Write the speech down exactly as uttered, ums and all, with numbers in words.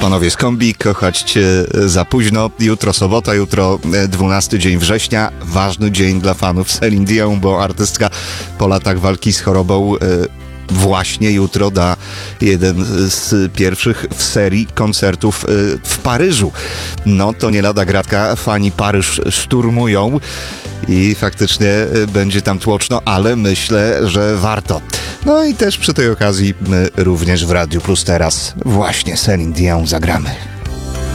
Panowie z kombi, kochać cię za późno. Jutro sobota, jutro dwunasty dzień września. Ważny dzień dla fanów Celine Dion, bo artystka po latach walki z chorobą właśnie jutro da jeden z pierwszych w serii koncertów w Paryżu. No to nie lada gratka, fani Paryż szturmują i faktycznie będzie tam tłoczno, ale myślę, że warto. No i też przy tej okazji my również w Radiu Plus teraz właśnie Celine Dion zagramy.